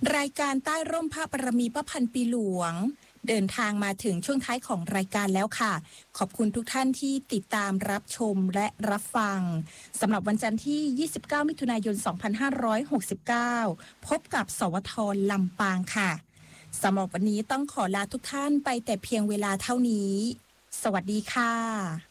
รายการใต้ร่มพระบารมีพระพันปีหลวงเดินทางมาถึงช่วงท้ายของรายการแล้วค่ะขอบคุณทุกท่านที่ติดตามรับชมและรับฟังสำหรับวันจันทร์ที่ 29 มิถุนายน 2569 พบกับสวทลำปางค่ะสำหรับวันนี้ต้องขอลาทุกท่านไปแต่เพียงเวลาเท่านี้สวัสดีค่ะ